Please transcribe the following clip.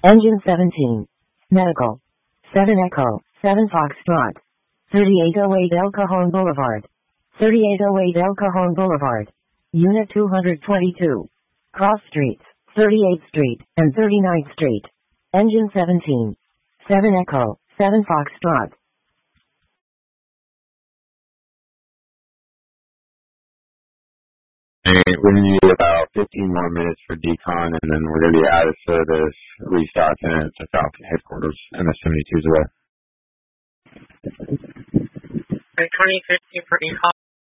Engine 17. Medical. 7 Echo, 7 Foxtrot. 3808 El Cajon Boulevard. 3808 El Cajon Boulevard. Unit 222. Cross Streets, 38th Street and 39th Street. Engine 17. 7 Echo, 7 Foxtrot. And we need about 15 more minutes for decon, and then we're going to be out of service, restocking it to Falcon headquarters, MS-72's away. 2015 for decon.